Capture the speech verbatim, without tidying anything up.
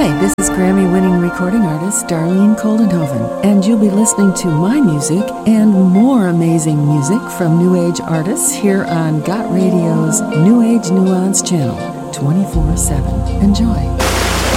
This is Grammy-winning recording artist Darlene Koldenhoven, and you'll be listening to my music and more amazing music from New Age artists here on Got Radio's New Age Nuance channel, twenty-four seven. Enjoy.